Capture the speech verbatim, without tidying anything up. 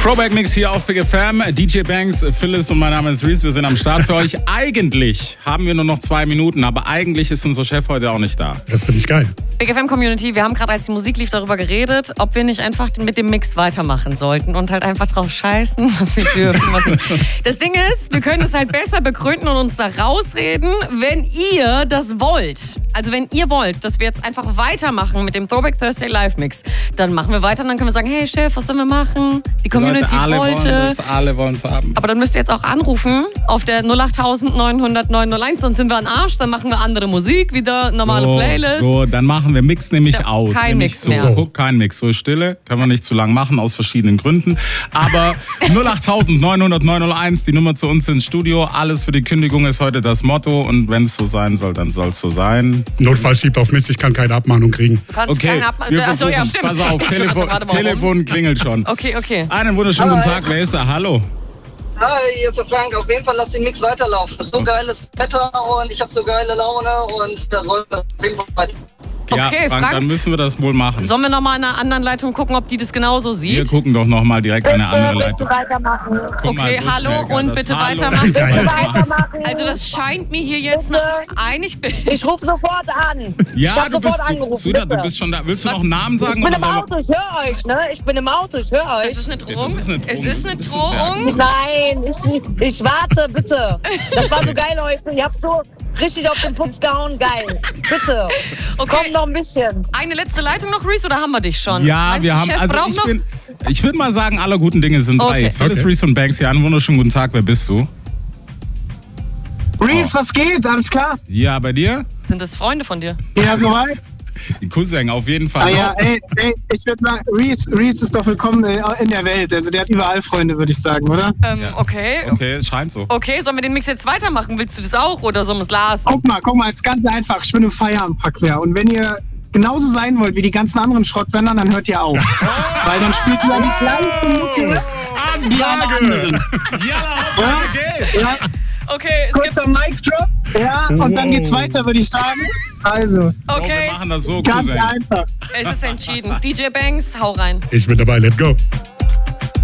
Throwback-Mix hier auf Big F M. D J Banks, Phyllis und mein Name ist Reese. Wir sind am Start für euch. Eigentlich haben wir nur noch zwei Minuten, aber eigentlich ist unser Chef heute auch nicht da. Das ist ziemlich geil. Big F M Community, wir haben gerade, als die Musik lief, darüber geredet, ob wir nicht einfach mit dem Mix weitermachen sollten und halt einfach drauf scheißen, was wir dürfen. Was nicht. Das Ding ist, wir können es halt besser begründen und uns da rausreden, wenn ihr das wollt. Also wenn ihr wollt, dass wir jetzt einfach weitermachen mit dem Throwback Thursday Live Mix, dann machen wir weiter und dann können wir sagen, hey Chef, was sollen wir machen? Die Community Leute, alle wollte. Wollen das, alle wollen es haben. Aber dann müsst ihr jetzt auch anrufen auf der null acht neun null null neun null eins, sonst sind wir am Arsch, dann machen wir andere Musik, wieder normale so, Playlist. So, dann machen wir Mix nämlich ja, aus. Kein nämlich Mix so, mehr. Guck, kein Mix. So Stille können wir nicht zu lang machen, aus verschiedenen Gründen. Aber null acht neun null null neun null eins, die Nummer zu uns ins Studio. Alles für die Kündigung ist heute das Motto. Und wenn es so sein soll, dann soll es so sein. Notfall schiebt auf mich, ich kann keine Abmahnung kriegen. Du kannst okay, keine Abmahnung. wir Achso, ja, stimmt. Pass auf, Telefon, Telefon klingelt schon. Okay, okay. Einen wunderschönen guten Tag, wer ist da? Hallo. Hi, hier ist der Frank. Auf jeden Fall lass den Mix weiterlaufen. Das ist so geiles Wetter und ich habe so geile Laune und da soll das auf jeden Fall weiter. Ja, Okay, Frank, Frank, dann müssen wir das wohl machen. Sollen wir nochmal in einer anderen Leitung gucken, ob die das genauso sieht? Wir gucken doch nochmal direkt eine andere Leitung. weitermachen. Guck mal, Okay, so hallo schnell kann und das. bitte Hallo. weitermachen. Geil. Bitte weitermachen. Also das scheint mir hier jetzt nach einig bin. Ich rufe sofort an. Ja, ich habe du sofort bist, angerufen. Suda, du bitte. bist schon da. Willst du noch einen Namen sagen? Ich bin oder im soll- Auto, ich höre euch, ne? Ich bin im Auto, ich höre euch. Das ist eine Drohung. Ja, das ist eine Drohung. Es ist Das eine ist ein Drohung. Nein, ich, ich warte, bitte. Das war so geil heute. Ihr habt so richtig auf den Putz gehauen, geil. Bitte. Okay. Komm noch ein bisschen. Eine letzte Leitung noch, Reese, oder haben wir dich schon? Ja, Meinst wir du, haben, Chef also braucht ich noch? bin, ich würde mal sagen, aller guten Dinge sind Okay. drei. Phyllis, Okay. Reese und Banks hier. Einen wunderschönen guten Tag. Wer bist du? Reese, was geht? Alles klar? Ja, bei dir? Sind das Freunde von dir? Ja, soweit? Die Cousin, auf jeden Fall. Ah ja, ey, ey ich würde sagen, Reese, Reese ist doch willkommen in der Welt. Also der hat überall Freunde, würde ich sagen, oder? Ähm, okay. Okay, es scheint so. Okay, sollen wir den Mix jetzt weitermachen? Willst du das auch oder sollen wir es lassen? Guck mal, guck mal, es ist ganz einfach. Ich bin im Feierabendverkehr. Und wenn ihr genauso sein wollt wie die ganzen anderen Schrottsender, dann hört ihr auf. Weil dann spielt ihr die gleiche Mucke wie alle anderen. Ja, Ja? geht. Ja, Okay, es gibt... kurzer Mic-Drop. Ja, und dann geht's weiter, würde ich sagen. Also, Oh, wir Okay, machen das so, ganz Cousin. einfach. es ist entschieden. D J Banks, hau rein. Ich bin dabei, let's go.